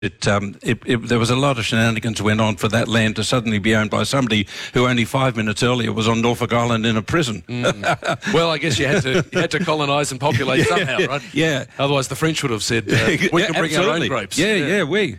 There was a lot of shenanigans went on for that land to suddenly be owned by somebody who only 5 minutes earlier was on Norfolk Island in a prison. Well, I guess you had to colonise and populate somehow, right? Yeah. Otherwise, the French would have said, "We can bring our own grapes." We.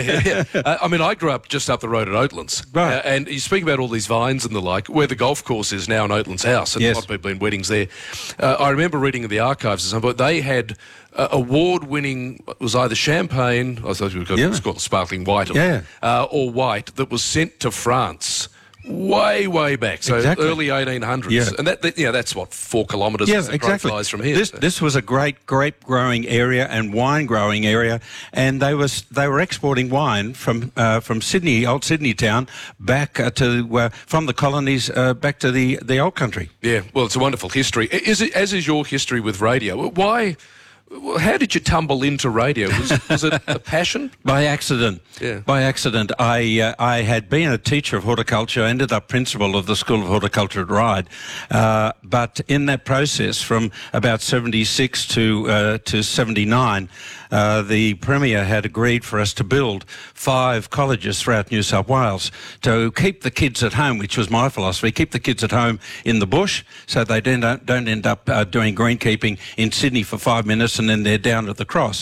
I mean, I grew up just up the road at Oatlands, right? And you speak about all these vines and the like, where the golf course is now in Oatlands House, and a lot of people in weddings there. I remember reading in the archives at some point they had award-winning, it was either champagne, I suppose we've got it's called sparkling white, or white, that was sent to France way back, so early 1800s. Yeah. And that's what, 4 kilometres flies from here. This was a great grape growing area and wine growing area, and they were exporting wine from Sydney, old Sydney town, back from the colonies back to the old country. Yeah, well, it's a wonderful history. As is your history with radio. Why? How did you tumble into radio? Was it a passion? By accident. Yeah. By accident. I had been a teacher of horticulture, ended up principal of the School of Horticulture at Ryde. But in that process, from about 76 to 79, the Premier had agreed for us to build 5 colleges throughout New South Wales to keep the kids at home, which was my philosophy, keep the kids at home in the bush so they don't end up doing greenkeeping in Sydney for 5 minutes and then they're down at the cross.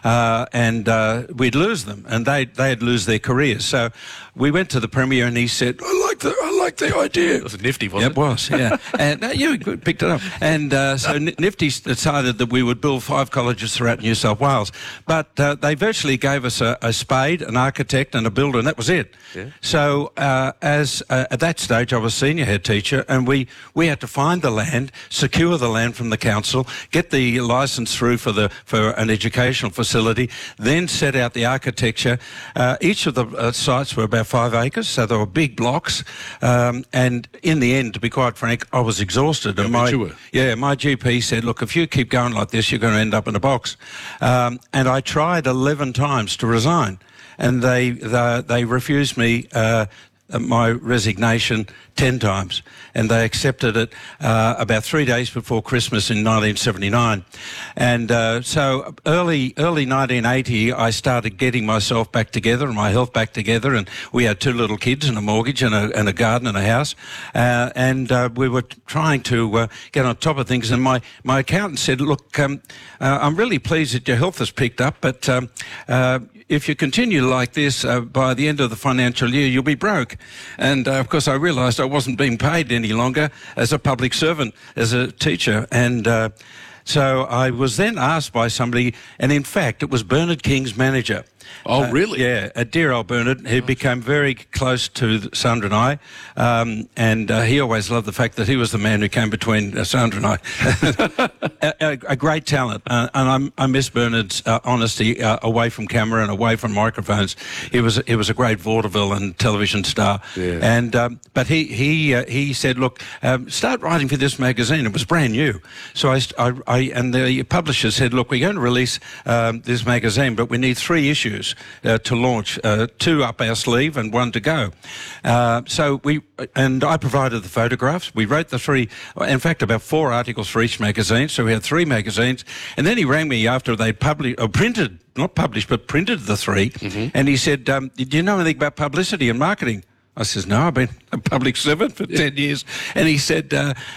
And we'd lose them and they'd lose their careers. So we went to the Premier and he said, I like the idea. It was nifty, wasn't it? It was, yeah. And you picked it up. And so Nifty decided that we would build 5 colleges throughout New South Wales. But they virtually gave us a spade, an architect and a builder, and that was it. Yeah. So at that stage, I was senior head teacher, and we had to find the land, secure the land from the council, get the licence through for an educational facility, then set out the architecture. Each of the sites were about 5 acres, so they were big blocks. And in the end, to be quite frank, I was exhausted. And my GP said, look, if you keep going like this, you're going to end up in a box. And I tried 11 times to resign, and they refused me my resignation 10 times, and they accepted it about 3 days before Christmas in 1979. And so early 1980, I started getting myself back together and my health back together, and we had 2 little kids and a mortgage and a garden and a house, and we were trying to get on top of things. And my accountant said, look, I'm really pleased that your health has picked up, but if you continue like this, by the end of the financial year, you'll be broke. And, of course, I realised I wasn't being paid any longer as a public servant, as a teacher. And so I was then asked by somebody, and in fact, it was Bernard King's manager. Oh, really? Yeah, dear old Bernard, who became very close to Sandra and I, and he always loved the fact that he was the man who came between Sandra and I. a great talent, and I miss Bernard's honesty away from camera and away from microphones. He was a great vaudeville and television star, and but he said, look, start writing for this magazine. It was brand new, so I and the publisher said, look, we're going to release this magazine, but we need 3 issues to launch, 2 up our sleeve and 1 to go. So I provided the photographs. We wrote the 3, in fact, about 4 articles for each magazine. So we had 3 magazines. And then he rang me after they'd printed the 3. And he said, do you know anything about publicity and marketing? I says, no, I've been a public servant for 10 years. And he said,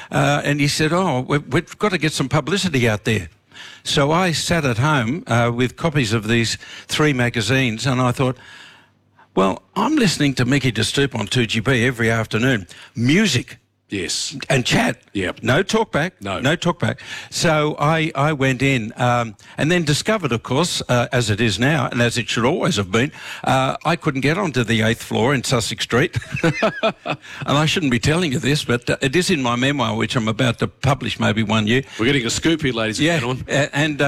oh, we've got to get some publicity out there. So I sat at home with copies of these 3 magazines, and I thought, well, I'm listening to Mickey de Stoop on 2GB every afternoon. Music. Yes. And chat. Yep. No talkback. No talkback. So I went in and then discovered, of course, as it is now, and as it should always have been, I couldn't get onto the 8th floor in Sussex Street. And I shouldn't be telling you this, but it is in my memoir, which I'm about to publish maybe one year. We're getting a scoop here, ladies and gentlemen. And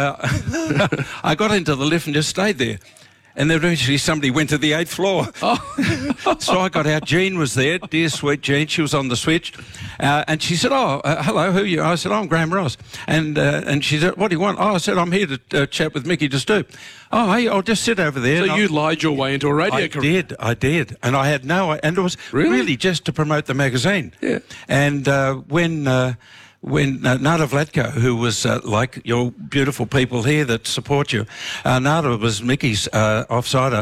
I got into the lift and just stayed there. And then eventually somebody went to the 8th floor. Oh. So I got out. Jean was there, dear sweet Jean. She was on the switch. And she said, hello, who are you? I said, I'm Graham Ross. And she said, what do you want? Oh, I said, I'm here to chat with Mickey de Stoop. Oh, hey, I'll just sit over there. So you lied your way into a radio career? I did. And I had and it was really just to promote the magazine. Yeah. And when Nada Vlatko, who was like your beautiful people here that support you, Nada was Mickey's offsider.